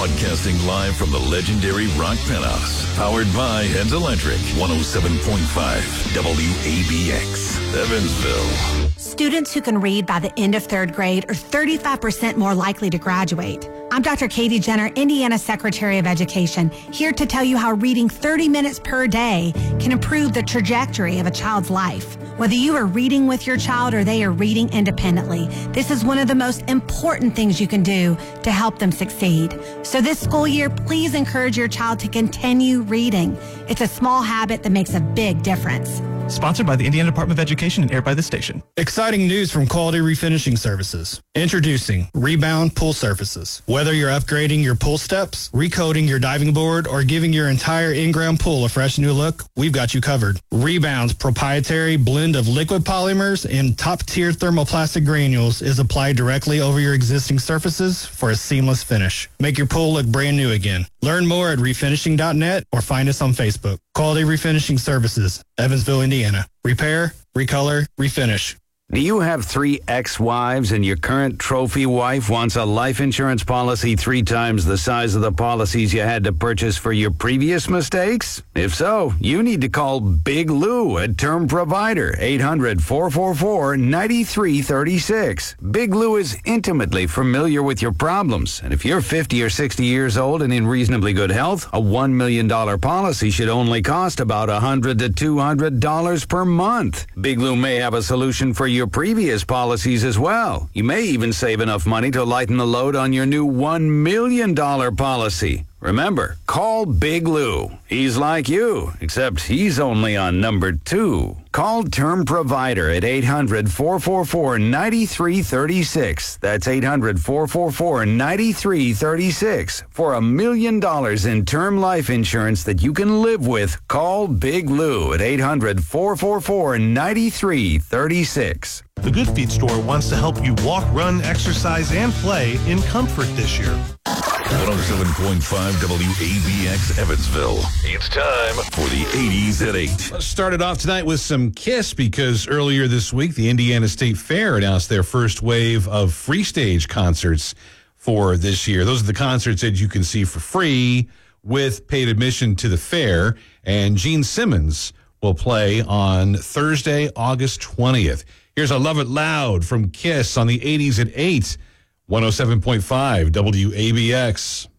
Broadcasting live from the legendary Rock Penthouse. Powered by Heads Electric. 107.5 WABX. Evansville. Students who can read by the end of third grade are 35% more likely to graduate. I'm Dr. Katie Jenner, Indiana Secretary of Education, here to tell you how reading 30 minutes per day can improve the trajectory of a child's life. Whether you are reading with your child or they are reading independently, this is one of the most important things you can do to help them succeed. So this school year, please encourage your child to continue reading. It's a small habit that makes a big difference. Sponsored by the Indiana Department of Education and aired by this station. Exciting news from Quality Refinishing Services. Introducing Rebound Pool Surfaces. Whether you're upgrading your pool steps, recoating your diving board, or giving your entire in-ground pool a fresh new look, we've got you covered. Rebound's proprietary blend of liquid polymers and top-tier thermoplastic granules is applied directly over your existing surfaces for a seamless finish. Make your pool look brand new again. Learn more at refinishing.net or find us on Facebook. Quality Refinishing Services, Evansville, Indiana. Repair, recolor, refinish. Do you have 3 ex-wives and your current trophy wife wants a life insurance policy 3 times the size of the policies you had to purchase for your previous mistakes? If so, you need to call Big Lou at Term Provider, 800-444-9336. Big Lou is intimately familiar with your problems, and if you're 50 or 60 years old and in reasonably good health, a $1 million policy should only cost about $100 to $200 per month. Big Lou may have a solution for your previous policies as well. You may even save enough money to lighten the load on your new $1 million policy. Remember, call Big Lou. He's like you, except he's only on number 2. Call Term Provider at 800-444-9336. That's 800-444-9336. For $1 million in term life insurance that you can live with, call Big Lou at 800-444-9336. The Good Feet store wants to help you walk, run, exercise, and play in comfort this year. 107.5 WABX Evansville. It's time for the 80s at 8. Let's start it off tonight with some KISS, because earlier this week, the Indiana State Fair announced their first wave of free stage concerts for this year. Those are the concerts that you can see for free with paid admission to the fair. And Gene Simmons will play on Thursday, August 20th. Here's I Love It Loud from KISS on the 80s at 8. 107.5 WABX.